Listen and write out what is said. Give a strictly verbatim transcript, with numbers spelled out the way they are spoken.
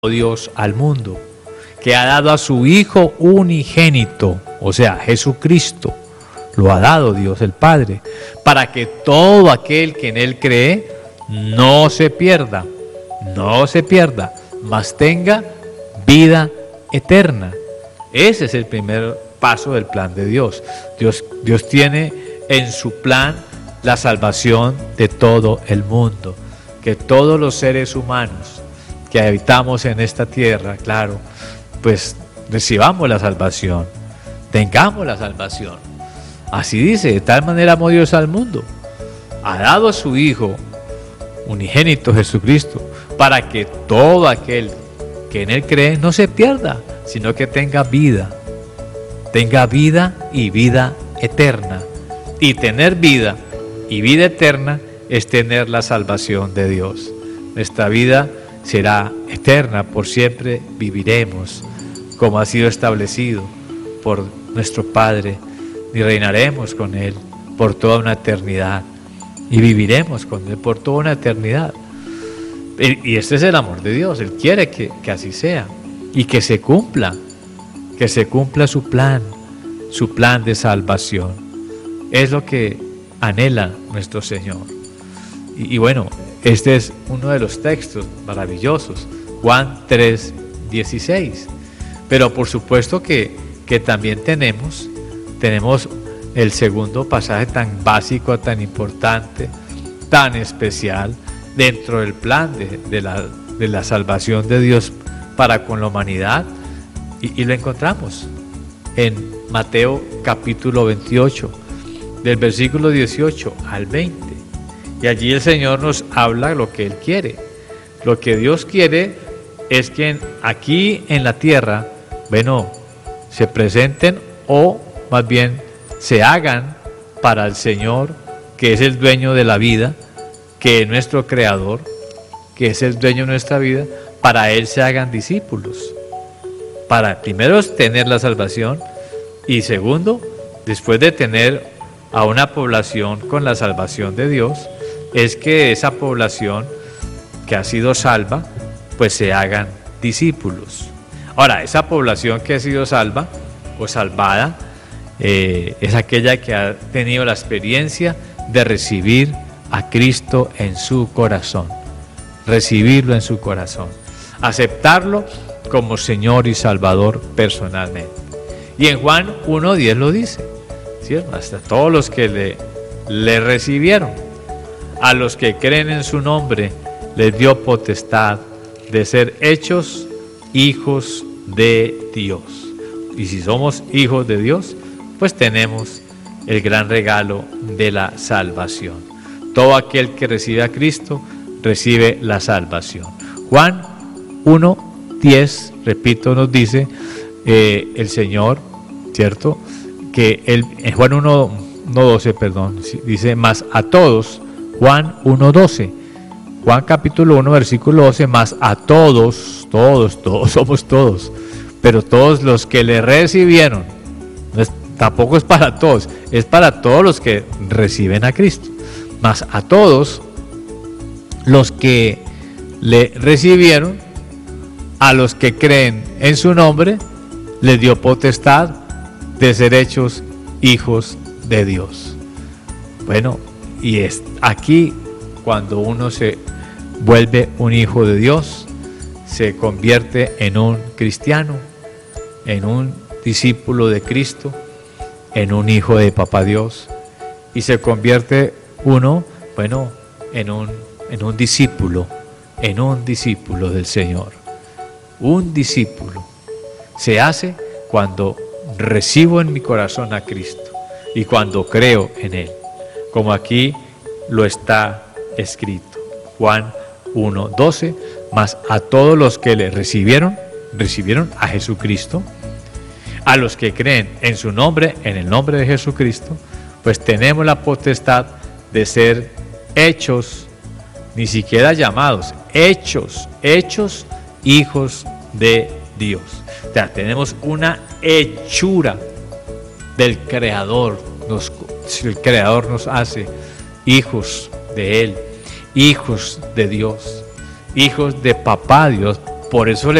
Dios al mundo, que ha dado a su Hijo unigénito, o sea, Jesucristo, lo ha dado Dios el Padre, para que todo aquel que en Él cree no se pierda, no se pierda, mas tenga vida eterna. Ese es el primer paso del plan de Dios. Dios, Dios tiene en su plan la salvación de todo el mundo, que todos los seres humanos que habitamos en esta tierra, claro, pues recibamos la salvación, tengamos la salvación. Así dice, de tal manera amó Dios al mundo, ha dado a su Hijo unigénito Jesucristo, para que todo aquel que en Él cree no se pierda, sino que tenga vida, tenga vida y vida eterna. Y tener vida y vida eterna es tener la salvación de Dios. Nuestra vida será eterna, por siempre viviremos, como ha sido establecido por nuestro Padre, y reinaremos con Él por toda una eternidad, y viviremos con Él por toda una eternidad. Y este es el amor de Dios. Él quiere que, que así sea, y que se cumpla, que se cumpla su plan, su plan de salvación. Es lo que anhela nuestro Señor. Y, y bueno, este es uno de los textos maravillosos, Juan tres, dieciséis. Pero por supuesto que, que también tenemos, tenemos el segundo pasaje tan básico, tan importante, tan especial, dentro del plan de, de, la, de la salvación de Dios para con la humanidad. Y, y lo encontramos en Mateo capítulo veintiocho, del versículo dieciocho al veinte. Y allí el Señor nos habla lo que Él quiere. Lo que Dios quiere es que aquí en la tierra, bueno, se presenten o más bien se hagan para el Señor, que es el dueño de la vida, que es nuestro Creador, que es el dueño de nuestra vida. Para Él se hagan discípulos. Para primero tener la salvación, y segundo, después de tener a una población con la salvación de Dios, es que esa población que ha sido salva, pues se hagan discípulos. Ahora, esa población que ha sido salva o salvada, eh, es aquella que ha tenido la experiencia de recibir a Cristo en su corazón, recibirlo en su corazón, aceptarlo como Señor y Salvador personalmente. Y en Juan uno diez lo dice, ¿cierto? Hasta todos los que le, le recibieron, a los que creen en su nombre, les dio potestad de ser hechos hijos de Dios. Y si somos hijos de Dios, pues tenemos el gran regalo de la salvación. Todo aquel que recibe a Cristo, recibe la salvación. Juan uno diez, repito, nos dice eh, el Señor, ¿cierto? Que el, en Juan uno doce, perdón, dice, más a todos, Juan uno doce, Juan capítulo uno, versículo doce, más a todos, todos, todos, somos todos, pero todos los que le recibieron, no es, tampoco es para todos, es para todos los que reciben a Cristo, más a todos los que le recibieron, a los que creen en su nombre, les dio potestad de ser hechos hijos de Dios. Bueno, y es aquí cuando uno se vuelve un hijo de Dios, se convierte en un cristiano, en un discípulo de Cristo, en un hijo de Papá Dios, y se convierte uno, bueno, en un, en un discípulo, en un discípulo del Señor. Un discípulo se hace cuando recibo en mi corazón a Cristo y cuando creo en Él, como aquí lo está escrito. Juan uno doce, más a todos los que le recibieron, recibieron a Jesucristo, a los que creen en su nombre, en el nombre de Jesucristo, pues tenemos la potestad de ser hechos, ni siquiera llamados, hechos, hechos hijos de Dios. O sea, tenemos una hechura del Creador. Nos, el Creador nos hace hijos de Él, hijos de Dios, hijos de Papá Dios, Por eso le